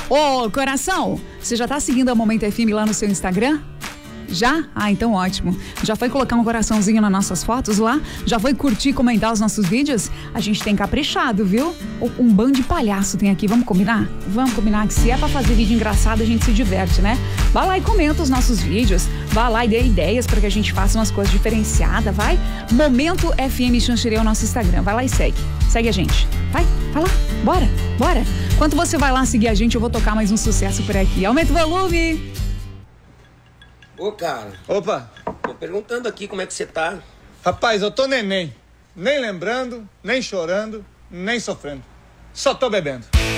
Ô, coração, você já tá seguindo a Momento FM lá no seu Instagram? Já? Ah, então ótimo. Já foi colocar um coraçãozinho nas nossas fotos lá? Já foi curtir e comentar os nossos vídeos? A gente tem caprichado, viu? Um bando de palhaço tem aqui, vamos combinar? Vamos combinar que se é pra fazer vídeo engraçado, a gente se diverte, né? Vai lá e comenta os nossos vídeos, vai lá e dê ideias pra que a gente faça umas coisas diferenciadas, vai? Momento FM Xanxerê é o nosso Instagram, vai lá e segue. Segue a gente. Vai lá, bora. Enquanto você vai lá seguir a gente, eu vou tocar mais um sucesso por aqui. Aumenta o volume! Ô, cara. Opa. Tô perguntando aqui como é que você tá. Rapaz, eu tô neném. Nem lembrando, nem chorando, nem sofrendo. Só tô bebendo.